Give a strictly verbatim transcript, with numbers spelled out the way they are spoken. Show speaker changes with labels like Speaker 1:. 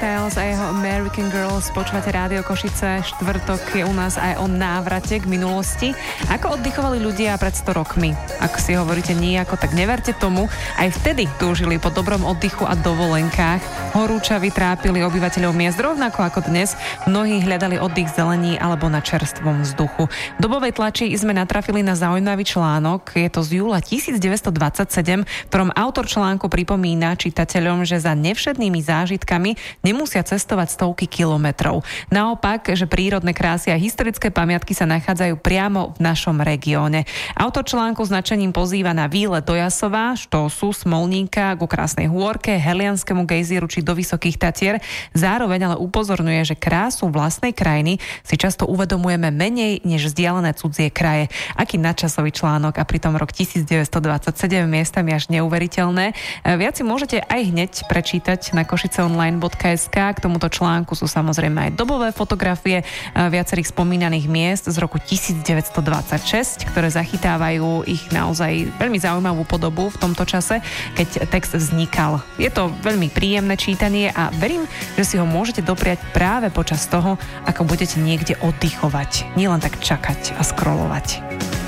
Speaker 1: Styles a jeho American Girls. Počúvate Rádio Košice, štvrtok je u nás aj o návrate k minulosti. Ako oddychovali ľudia pred sto rokmi? Ak si hovoríte nejako, tak neverte tomu. Aj vtedy túžili po dobrom oddychu a dovolenkách. Horúčavy trápili obyvateľov miest rovnako ako dnes. Mnohí hľadali oddych v zelení alebo na čerstvom vzduchu. V dobovej tlači sme natrafili na zaujímavý článok. Je to z júla devätnásťstodvadsaťsedem, v ktorom autor článku pripomína čitateľom, že za nevšednými zážitkami nemusia cestovať stovky kilometrov. Naopak, že prírodné krásy a historické pamiatky sa nachádzajú priamo v našom regióne. Autor článku značením pozýva na výlet do Jasova, Štósu, Smolníka, ku krásnej hôrke, Helianskému gejzíru či do Vysokých Tatier. Zároveň ale upozorňuje, že krásu vlastnej krajiny si často uvedomujeme menej než vzdialené cudzie kraje. Aký nadčasový článok a pritom rok devätnásťstodvadsaťsedem, miestami až neuveriteľné. Viac si môžete aj hneď prečítať na košiceonline bodka es ká. K tomuto článku sú samozrejme aj dobové fotografie viacerých spomínaných miest z roku devätnásťstodvadsaťšesť, ktoré zachytávajú ich naozaj veľmi zaujímavú podobu v tomto čase, keď text vznikal. Je to veľmi príjemné čítanie a verím, že si ho môžete dopriať práve počas toho, ako budete niekde oddychovať. Nielen tak čakať a scrollovať.